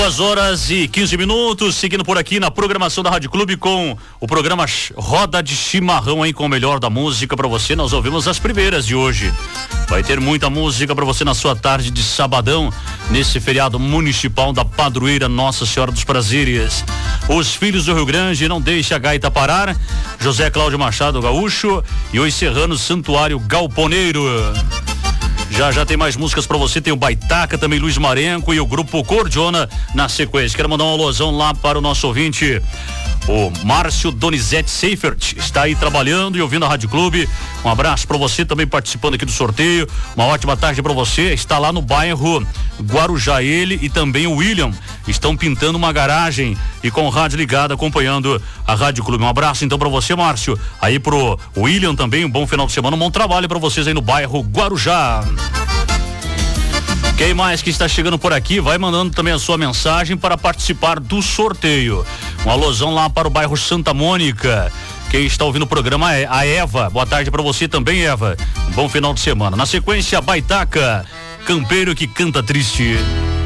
2h15, seguindo por aqui na programação da Rádio Clube com o programa Roda de Chimarrão aí com o melhor da música pra você. Nós ouvimos as primeiras de hoje. Vai ter muita música pra você na sua tarde de sabadão, nesse feriado municipal da padroeira Nossa Senhora dos Prazeres. Os Filhos do Rio Grande, Não Deixe a Gaita Parar, José Cláudio Machado Gaúcho e os Serranos Santuário Galponeiro. Já tem mais músicas pra você, tem o Baitaca, também Luiz Marenco e o grupo Cordiona na sequência. Quero mandar um alusão lá para o nosso ouvinte, o Márcio Donizete Seifert, está aí trabalhando e ouvindo a Rádio Clube. Um abraço pra você também participando aqui do sorteio. Uma ótima tarde pra você. Está lá no bairro Guarujá, ele e também o William estão pintando uma garagem e com o rádio ligado acompanhando a Rádio Clube. Um abraço então pra você, Márcio. Aí pro William também, um bom final de semana, um bom trabalho pra vocês aí no bairro Guarujá. Quem mais que está chegando por aqui, vai mandando também a sua mensagem para participar do sorteio. Um alusão lá para o bairro Santa Mônica. Quem está ouvindo o programa é a Eva. Boa tarde para você também, Eva. Um bom final de semana. Na sequência, Baitaca, Campeiro que Canta Triste.